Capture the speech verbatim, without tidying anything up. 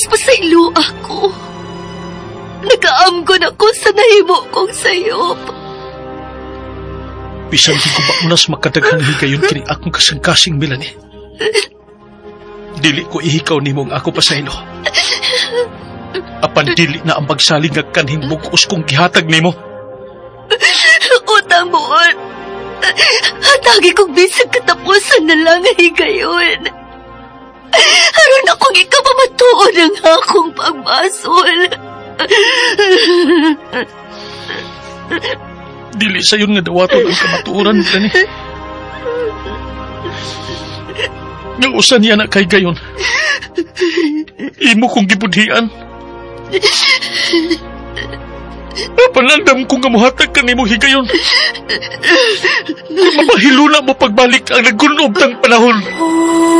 Mas pasaylo ako. Nagaamgon ako sa nahimo kong sayop. Bisan di ko ba unas makadaghang higayon kini akong kasing-kasing, Melanie. Dili ko ihikaw nimong ako pasaylo. Apan dili na ang pagsaling nga kanhing bugos kong gihatag nimo. Utang moon. Hatagi kong bisag katapusan na lang ang higayon. Aron akong ikapamatuon ang akong pagmasol. Dili sayon nga dawaton ang kamatuoran, Melanie. Nga usa niya na kay gayon. Imo kong gibudhian. Papalandam kong gamuhatag ka nimo higayon. Mapahiluna mo pagbalik ang nagunob tang panahon.